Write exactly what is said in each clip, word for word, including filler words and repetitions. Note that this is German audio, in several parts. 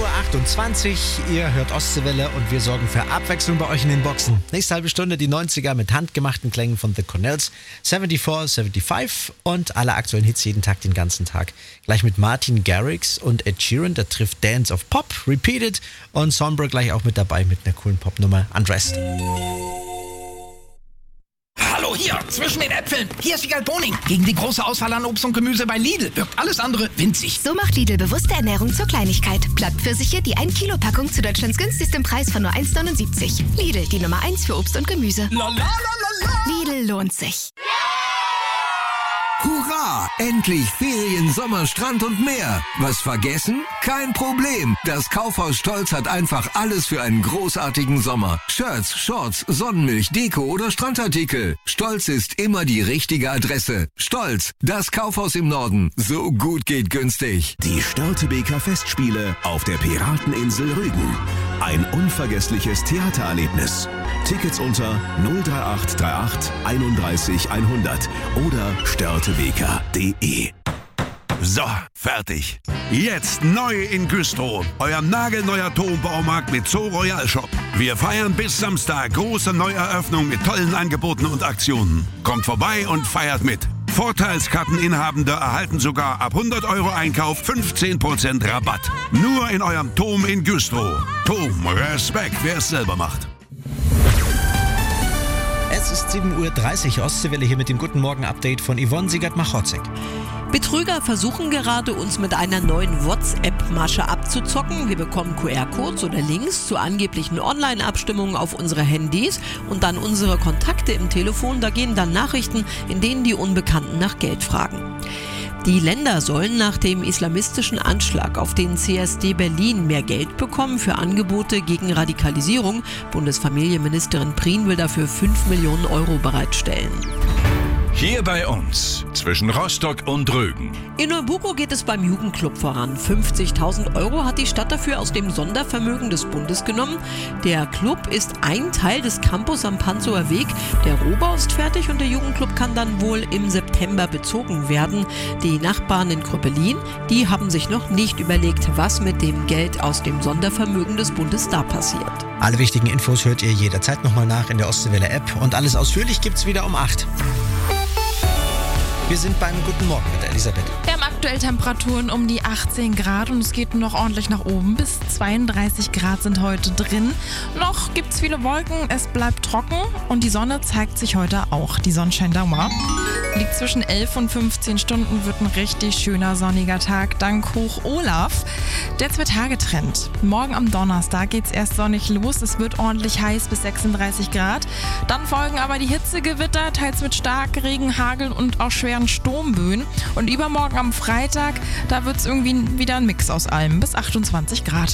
Uhr achtundzwanzig, ihr hört Ostseewelle und wir sorgen für Abwechslung bei euch in den Boxen. Nächste halbe Stunde die neunziger mit handgemachten Klängen von The Cornells, vierundsiebzig, fünfundsiebzig und alle aktuellen Hits jeden Tag, den ganzen Tag. Gleich mit Martin Garrix und Ed Sheeran, der trifft Dance of Pop, Repeated und Sombra gleich auch mit dabei mit einer coolen Popnummer Undressed. Hallo, hier, zwischen den Äpfeln. Hier ist Wiegald Boning. Gegen die große Auswahl an Obst und Gemüse bei Lidl wirkt alles andere winzig. So macht Lidl bewusste Ernährung zur Kleinigkeit. Blattpfirsiche, die ein Kilo Packung zu Deutschlands günstigsten Preis von nur eins Komma neunundsiebzig. Lidl, die Nummer eins für Obst und Gemüse. La, la, la, la, la. Lidl lohnt sich. Hurra! Endlich Ferien, Sommer, Strand und mehr. Was vergessen? Kein Problem. Das Kaufhaus Stolz hat einfach alles für einen großartigen Sommer. Shirts, Shorts, Sonnenmilch, Deko oder Strandartikel. Stolz ist immer die richtige Adresse. Stolz, das Kaufhaus im Norden. So gut geht günstig. Die Störtebeker Festspiele auf der Pirateninsel Rügen. Ein unvergessliches Theatererlebnis. Tickets unter null drei acht drei acht einunddreißig hundert oder störtebeker punkt de. So, fertig. Jetzt neu in Güstrow. Euer nagelneuer Turmbaumarkt mit Zoo Royal Shop. Wir feiern bis Samstag große Neueröffnung mit tollen Angeboten und Aktionen. Kommt vorbei und feiert mit. Vorteilskarteninhabende erhalten sogar ab hundert Euro Einkauf fünfzehn Prozent Rabatt. Nur in eurem Tom in Güstrow. Tom, Respekt, wer es selber macht. Es ist sieben Uhr dreißig, Ostseewelle hier mit dem Guten Morgen-Update von Yvonne Siegert-Machotzek. Betrüger versuchen gerade, uns mit einer neuen WhatsApp-Masche abzuzocken. Wir bekommen Q R-Codes oder Links zu angeblichen Online-Abstimmungen auf unsere Handys und dann unsere Kontakte im Telefon. Da gehen dann Nachrichten, in denen die Unbekannten nach Geld fragen. Die Länder sollen nach dem islamistischen Anschlag auf den C S D Berlin mehr Geld bekommen für Angebote gegen Radikalisierung. Bundesfamilienministerin Prien will dafür fünf Millionen Euro bereitstellen. Hier bei uns, zwischen Rostock und Rügen. In Neubuko geht es beim Jugendclub voran. fünfzigtausend Euro hat die Stadt dafür aus dem Sondervermögen des Bundes genommen. Der Club ist ein Teil des Campus am Panzower Weg. Der Rohbau ist fertig und der Jugendclub kann dann wohl im September bezogen werden. Die Nachbarn in Kröpelin, die haben sich noch nicht überlegt, was mit dem Geld aus dem Sondervermögen des Bundes da passiert. Alle wichtigen Infos hört ihr jederzeit nochmal nach in der Ostseewelle-App und alles ausführlich gibt's wieder um acht. Wir sind beim Guten Morgen mit Elisabeth. Wir haben aktuell Temperaturen um die achtzehn Grad und es geht noch ordentlich nach oben. Bis zweiunddreißig Grad sind heute drin. Noch gibt es viele Wolken, es bleibt trocken und die Sonne zeigt sich heute auch. Die Sonnenscheindauer liegt zwischen elf und fünfzehn Stunden, wird ein richtig schöner sonniger Tag dank Hoch Olaf. Der Zwei-Tage-Trend. Morgen am Donnerstag geht es erst sonnig los. Es wird ordentlich heiß bis sechsunddreißig Grad. Dann folgen aber die Hitzegewitter, teils mit Starkregen, Hagel und auch schweren Sturmböen. Und übermorgen am Freitag, da wird es irgendwie wieder ein Mix aus allem, bis achtundzwanzig Grad.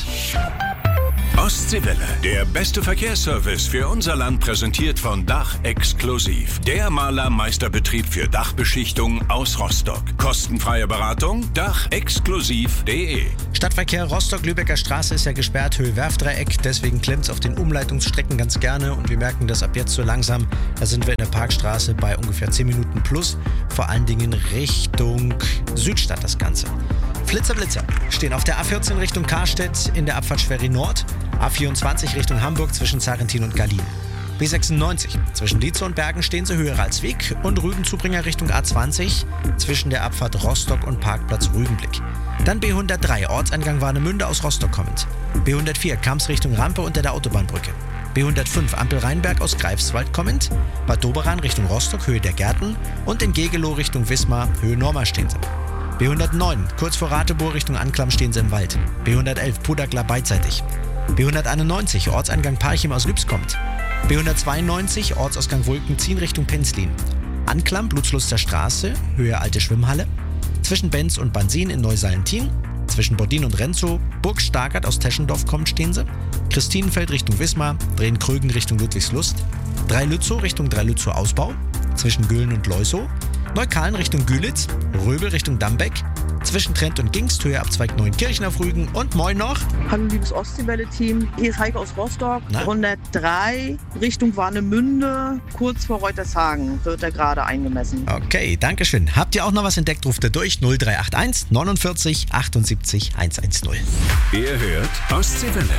Ostseewelle, der beste Verkehrsservice für unser Land, präsentiert von Dach Exklusiv. Der Malermeisterbetrieb für Dachbeschichtung aus Rostock. Kostenfreie Beratung, dach exklusiv punkt de. Stadtverkehr Rostock-Lübecker Straße ist ja gesperrt, Höhe Werfdreieck, deswegen klemmt es auf den Umleitungsstrecken ganz gerne und wir merken das ab jetzt so langsam. Da sind wir in der Parkstraße bei ungefähr zehn Minuten plus, vor allen Dingen Richtung Südstadt das Ganze. Flitzer, Blitzer stehen auf der A vierzehn Richtung Karstedt in der Abfahrt Schwerin Nord, A vierundzwanzig Richtung Hamburg zwischen Zarentin und Gallien. B sechsundneunzig zwischen Dietze und Bergen stehen sie höher als Weg und Rügen-Zubringer Richtung A zwanzig zwischen der Abfahrt Rostock und Parkplatz Rügenblick. Dann B hundertdrei Ortseingang Warnemünde aus Rostock kommend. B hundertvier Kamps Richtung Rampe unter der Autobahnbrücke. B hundertfünf Ampel Rheinberg aus Greifswald kommend. Bad Doberan Richtung Rostock Höhe der Gärten und in Gegelow Richtung Wismar Höhe Norma stehen sie. B hundertneun kurz vor Ratebohr Richtung Anklam stehen sie im Wald. B hundertelf Pudagla beidseitig. B hunderteinundneunzig Ortseingang Parchim aus Lübs kommt. B hundertzweiundneunzig Ortsausgang Wolkenziehen Richtung Penzlin. Anklam Blutsluster Straße, Höhe Alte Schwimmhalle. Zwischen Benz und Bansin in Neusallentin. Zwischen Bodin und Renzow, Burg Stargard aus Teschendorf kommt stehen sie. Christinenfeld Richtung Wismar, Drehen-Krögen Richtung Ludwigslust. Dreilützow Richtung Dreilützow Ausbau. Zwischen Göhlen und Leusow. Neukalen Richtung Gülitz, Röbel Richtung Dambeck. zwischen Trend und Gingst, Höheabzweig Neunkirchen auf Rügen. Und moin noch. Hallo liebes Ostseewelle-Team, hier ist Heike aus Rostock. Na? hundertdrei Richtung Warnemünde, kurz vor Reutershagen wird er gerade eingemessen. Okay, danke schön. Habt ihr auch noch was entdeckt, ruft ihr durch null drei acht eins neunundvierzig achtundsiebzig hundertzehn. Ihr hört Ostseewelle.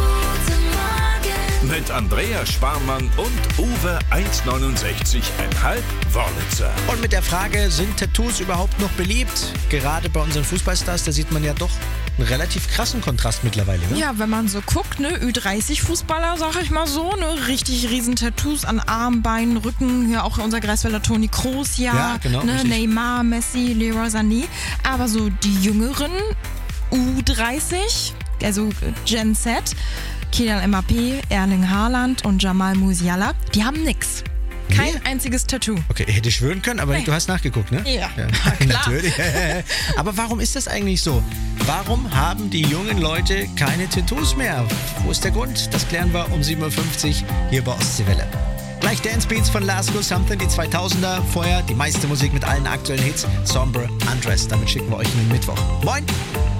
Mit Andrea Sparmann und Uwe eins neunundsechzig Komma fünf Wörlitzer. Und mit der Frage, sind Tattoos überhaupt noch beliebt? Gerade bei unseren Fußballstars, da sieht man ja doch einen relativ krassen Kontrast mittlerweile. Ne? Ja, wenn man so guckt, ne, Ü dreißig Fußballer, sag ich mal so, ne, richtig riesen Tattoos an Arm, Beinen, Rücken, ja auch unser Greifswalder Toni Kroos, ja, Ja, genau, ne, richtig. Neymar, Messi, Leroy Sané, aber so die Jüngeren, U dreißig, also Gen Z, Kylian Mbappé, Erling Haaland und Jamal Musiala, die haben nix. Kein Nee? einziges Tattoo. Okay, hätte ich schwören können, aber Nee. du hast nachgeguckt, ne? Ja, na klar. Natürlich. Aber warum ist das eigentlich so? Warum haben die jungen Leute keine Tattoos mehr? Wo ist der Grund? Das klären wir um sieben Uhr fünfzig hier bei Ostseewelle. Gleich Dance Beats von Last Go Something, die zweitausender. Vorher die meiste Musik mit allen aktuellen Hits. Sombre, Undressed. Damit schicken wir euch in den Mittwoch. Moin!